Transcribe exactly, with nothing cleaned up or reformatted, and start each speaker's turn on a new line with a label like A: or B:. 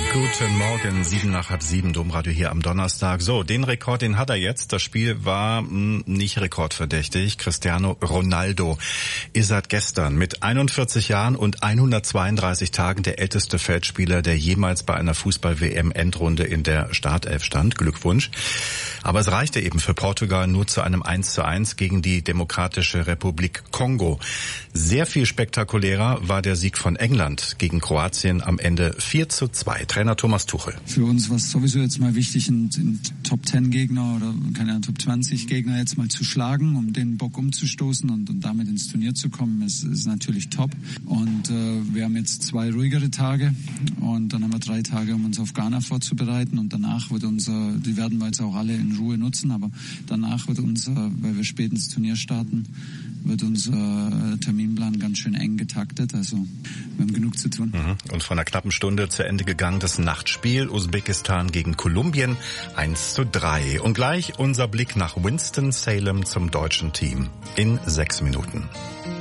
A: Guten Morgen, sieben nach halb sieben, Domradio hier am Donnerstag. So, den Rekord, den hat er jetzt. Das Spiel war mh, nicht rekordverdächtig. Cristiano Ronaldo ist seit gestern mit einundvierzig Jahren und hundertzweiunddreißig Tagen der älteste Feldspieler, der jemals bei einer Fußball-W M-Endrunde in der Startelf stand. Glückwunsch. Aber es reichte eben für Portugal nur zu einem eins zu eins gegen die Demokratische Republik Kongo. Sehr viel spektakulärer war der Sieg von England gegen Kroatien am Ende vier zu zwei. Trainer Thomas Tuchel.
B: Für uns war es sowieso jetzt mal wichtig, einen Top zehn Gegner oder keine Ahnung, Top zwanzig Gegner jetzt mal zu schlagen, um den Bock umzustoßen und, und damit ins Turnier zu kommen. Das ist natürlich top. Und äh, wir haben jetzt zwei ruhigere Tage und dann haben wir drei Tage, um uns auf Ghana vorzubereiten. Und danach wird unser, die werden wir jetzt auch alle in Ruhe nutzen, aber danach wird unser, weil wir spät ins Turnier starten, wird unser Terminplan ganz schön eng getaktet. Also wir haben genug zu tun.
A: Und vor einer knappen Stunde zu Ende gegangen das Nachtspiel Usbekistan gegen Kolumbien eins zu drei. Und gleich unser Blick nach Winston-Salem zum deutschen Team in sechs Minuten.